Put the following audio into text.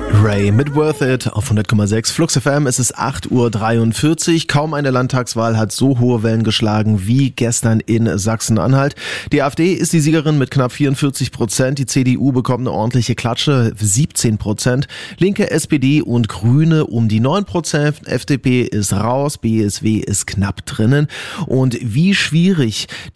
Ray mit Worth It auf 100,6 Flux FM. Es ist 8:43 Uhr. Kaum eine Landtagswahl hat so hohe Wellen geschlagen wie gestern in Sachsen-Anhalt. Die AfD ist die Siegerin mit knapp 44%. Die CDU bekommt eine ordentliche Klatsche, 17%. Linke, SPD und Grüne um die 9%. FDP ist raus, BSW ist knapp drinnen. Und wie schwierig